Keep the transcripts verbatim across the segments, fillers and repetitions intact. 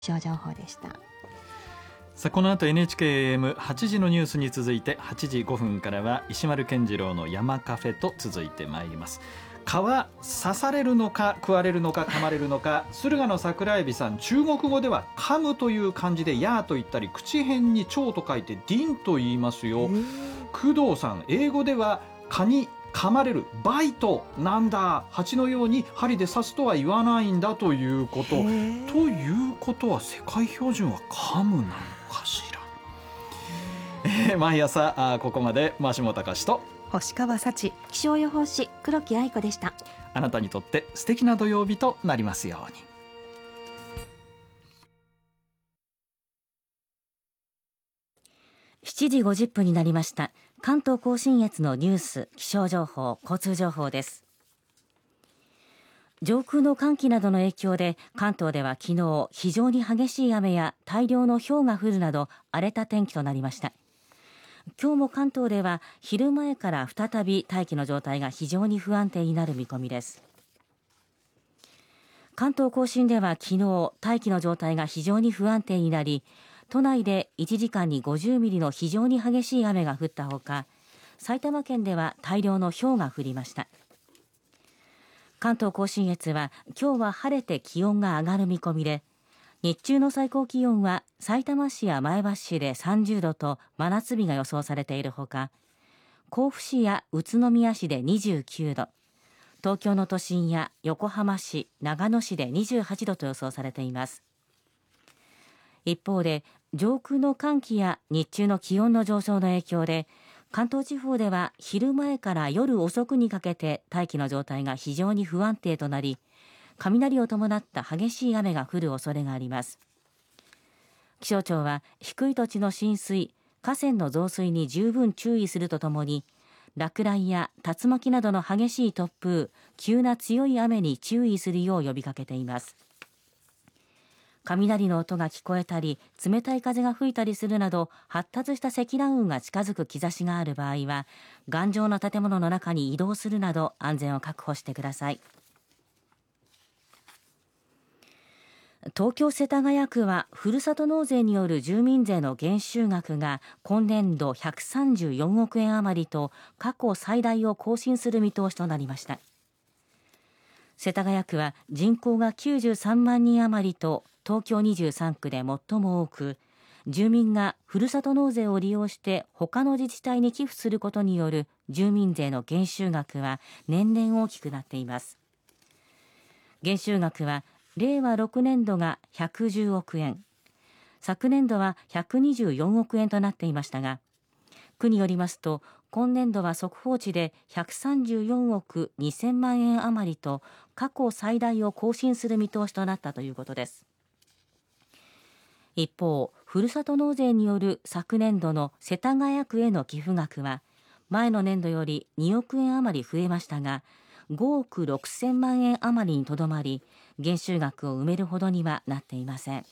気象情報でした。 さあこの後 エヌエイチケーエーエムはち 時のニュースに続いてはちじごふんからは石丸健次郎の山カフェと続いてまいります。蚊は刺されるのか食われるのか噛まれるのか。駿河の桜エビさん、中国語では噛むという漢字でヤーと言ったり、口辺に蝶と書いてディンと言いますよ。工藤さん、英語では蚊に噛まれるバイトなんだ、蜂のように針で刺すとは言わないんだということ。ということは世界標準は噛むなのかしら。えー、毎朝あここまで真下隆と星川幸、気象予報士黒木愛子でした。 あなたにとって素敵な土曜日となりますように。 しちじごじゅっぷんになりました。関東甲信越のニュース、気象情報、交通情報です。上空の寒気などの影響で関東では昨日非常に激しい雨や大量の氷が降るなど荒れた天気となりました。今日も関東では昼前から再び大気の状態が非常に不安定になる見込みです。関東甲信では昨日大気の状態が非常に不安定になり、都内でいちじかんにごじゅうミリの非常に激しい雨が降ったほか、埼玉県では大量の氷が降りました。関東甲信越は今日は晴れて気温が上がる見込みで、日中の最高気温はさいたま市や前橋市でさんじゅうどと真夏日が予想されているほか、甲府市や宇都宮市でにじゅうきゅうど、東京の都心や横浜市、長野市でにじゅうはちどと予想されています。一方で上空の寒気や日中の気温の上昇の影響で、関東地方では昼前から夜遅くにかけて大気の状態が非常に不安定となり、雷を伴った激しい雨が降る恐れがあります。気象庁は低い土地の浸水、河川の増水に十分注意するとともに、落雷や竜巻などの激しい突風、急な強い雨に注意するよう呼びかけています。雷の音が聞こえたり、冷たい風が吹いたりするなど発達した積乱雲が近づく兆しがある場合は、頑丈な建物の中に移動するなど安全を確保してください。東京世田谷区はふるさと納税による住民税の減収額が今年度ひゃくさんじゅうよんおくえん余りと過去最大を更新する見通しとなりました。世田谷区は人口がきゅうじゅうさんまんにん余りと東京にじゅうさんくで最も多く、住民がふるさと納税を利用して他の自治体に寄付することによる住民税の減収額は年々大きくなっています。減収額はれいわろくねんどがひゃくじゅうおくえん、昨年度はひゃくにじゅうよんおくえんとなっていましたが、区によりますと今年度は速報値でひゃくさんじゅうよんおくにせんまんえん余りと過去最大を更新する見通しとなったということです。一方、ふるさと納税による昨年度の世田谷区への寄付額は前の年度よりにおくえん余り増えましたが、ごおくろくせんまんえん余りにとどまり、減収額を埋めるほどにはなっていません。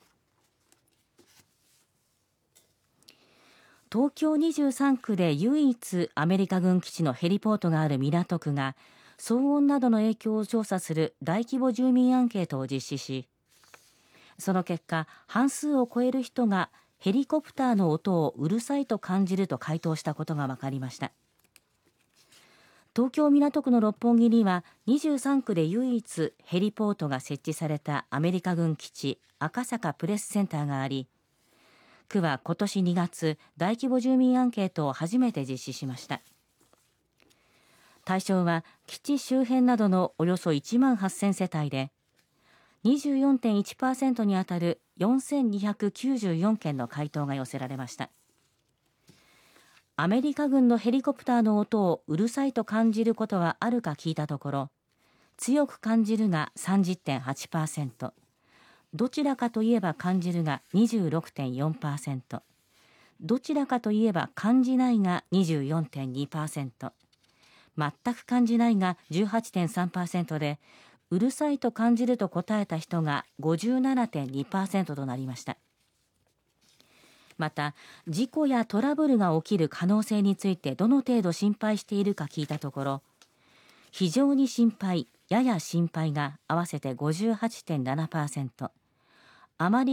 東京にじゅうさんくで唯一アメリカ軍基地のヘリポートがある港区が、騒音などの影響を調査する大規模住民アンケートを実施し、その結果、半数を超える人がヘリコプターの音をうるさいと感じると回答したことが分かりました。東京港区の六本木にはにじゅうさんくで唯一ヘリポートが設置されたアメリカ軍基地赤坂プレスセンターがあり、区は今年にがつ大規模住民アンケートを初めて実施しました。対象は基地周辺などのおよそいちまんはっせんせたいで、にじゅうよんてんいちパーセント にあたるよんせんにひゃくきゅうじゅうよんけんの回答が寄せられました。アメリカ軍のヘリコプターの音をうるさいと感じることはあるか聞いたところ、強く感じるが さんじゅってんはちパーセント、どちらかといえば感じるが にじゅうろくてんよんパーセント、どちらかといえば感じないが にじゅうよんてんにパーセント、全く感じないが じゅうはちてんさんパーセント で、うるさいと感じると答えた人が ごじゅうななてんにパーセント となりました。また、事故やトラブルが起きる可能性についてどの程度心配しているか聞いたところ、非常に心配、やや心配が合わせて ごじゅうはちてんななパーセント、あまり